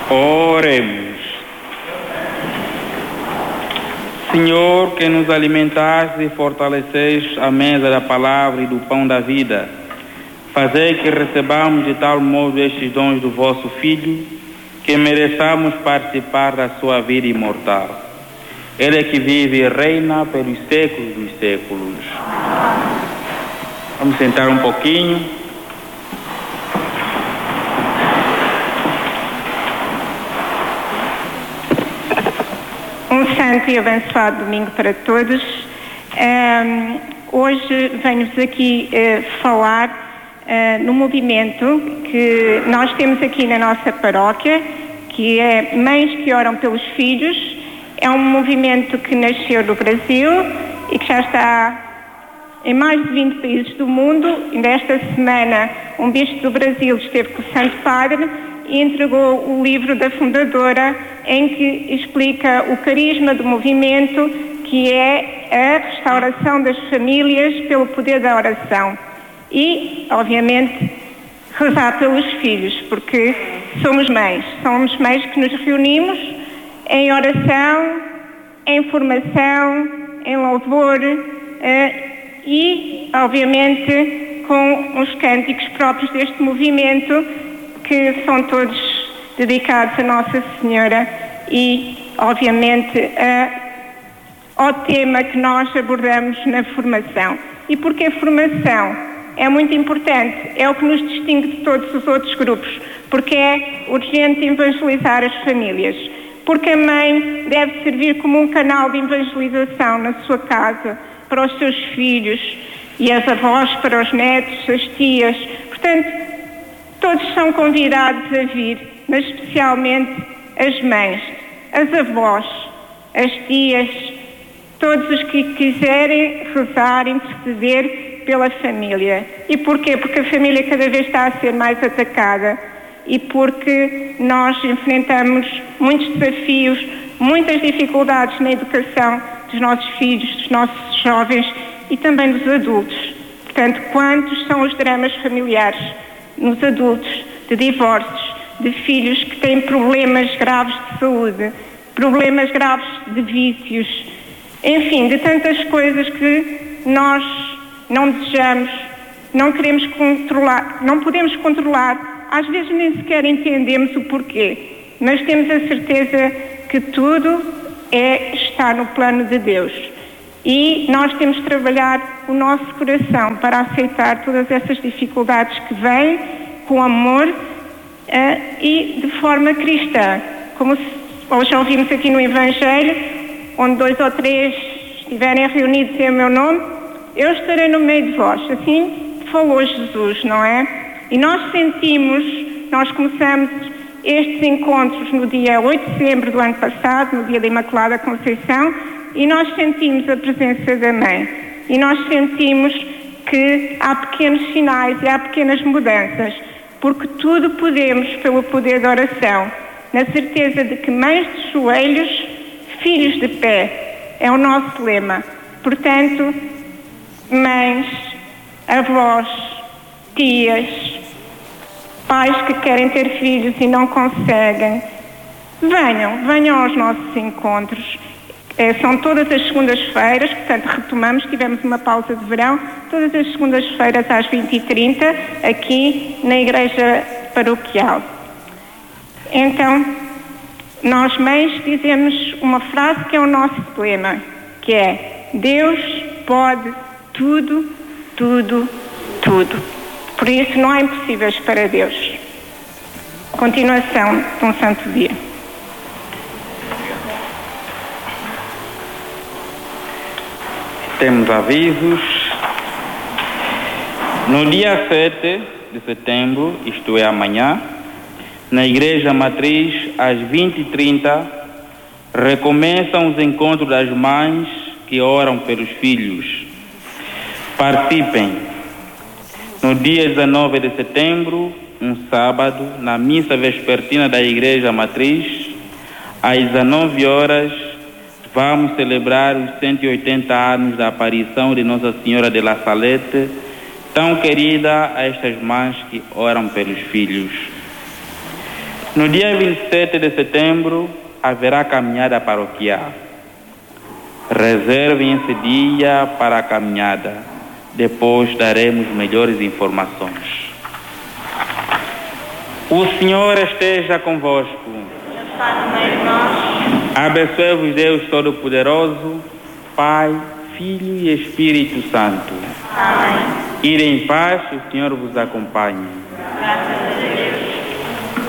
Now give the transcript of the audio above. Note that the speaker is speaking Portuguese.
Oremos. Senhor, que nos alimentaste e fortaleceis a mesa da palavra e do pão da vida, fazei que recebamos de tal modo estes dons do vosso Filho, que mereçamos participar da sua vida imortal. Ele é que vive e reina pelos séculos dos séculos. Vamos sentar um pouquinho. Um santo e abençoado domingo para todos. Hoje venho-vos aqui falar no movimento que nós temos aqui na nossa paróquia, que é Mães que Oram pelos Filhos. É um movimento que nasceu no Brasil e que já está em mais de 20 países do mundo. E nesta semana um bispo do Brasil esteve com o Santo Padre e entregou o livro da fundadora, em que explica o carisma do movimento, que é a restauração das famílias pelo poder da oração. E, obviamente, rezar pelos filhos, porque somos mães que nos reunimos em oração, em formação, em louvor e, obviamente, com os cânticos próprios deste movimento, que são todos dedicados a Nossa Senhora e, obviamente, ao tema que nós abordamos na formação. E porque a formação é muito importante, é o que nos distingue de todos os outros grupos, porque é urgente evangelizar as famílias, porque a mãe deve servir como um canal de evangelização na sua casa, para os seus filhos, e as avós para os netos, as tias. Portanto, todos são convidados a vir, mas especialmente as mães, as avós, as tias, todos os que quiserem rezar, interceder pela família. E porquê? Porque a família cada vez está a ser mais atacada e porque nós enfrentamos muitos desafios, muitas dificuldades na educação dos nossos filhos, dos nossos jovens e também dos adultos. Portanto, quantos são os dramas familiares nos adultos, de divórcios, de filhos que têm problemas graves de saúde, problemas graves de vícios, enfim, de tantas coisas que nós não desejamos, não queremos controlar, não podemos controlar, às vezes nem sequer entendemos o porquê, mas temos a certeza que tudo está no plano de Deus. E nós temos de trabalhar o nosso coração para aceitar todas essas dificuldades que vêm com amor e de forma cristã. Como hoje ouvimos aqui no Evangelho, onde 2 ou 3 estiverem reunidos em meu nome, eu estarei no meio de vós. Assim falou Jesus, não é? E nós começamos estes encontros no dia 8 de dezembro do ano passado, no dia da Imaculada Conceição, e nós sentimos a presença da Mãe. E nós sentimos que há pequenos sinais e há pequenas mudanças, porque tudo podemos pelo poder da oração, na certeza de que mães de joelhos, filhos de pé, é o nosso lema. Portanto, mães, avós, tias, pais que querem ter filhos e não conseguem, venham aos nossos encontros. São todas as segundas-feiras, portanto retomamos, tivemos uma pausa de verão, todas as segundas-feiras às 20h30, aqui na Igreja Paroquial. Então, nós mães dizemos uma frase que é o nosso lema, que é: Deus pode tudo, tudo, tudo. Por isso não há impossíveis para Deus. Continuação de um santo dia. Temos avisos. No dia 7 de setembro, isto é amanhã, na Igreja Matriz, às 20h30, recomeçam os encontros das mães que oram pelos filhos. Participem. No dia 19 de setembro, um sábado, na missa vespertina da Igreja Matriz, às 19 horas, vamos celebrar os 180 anos da aparição de Nossa Senhora de La Salette, tão querida a estas mães que oram pelos filhos. No dia 27 de setembro, haverá caminhada paroquial. Reservem esse dia para a caminhada. Depois daremos melhores informações. O Senhor esteja convosco. Abençoe-vos Deus Todo-Poderoso, Pai, Filho e Espírito Santo. Amém. Irem em paz, o Senhor vos acompanhe.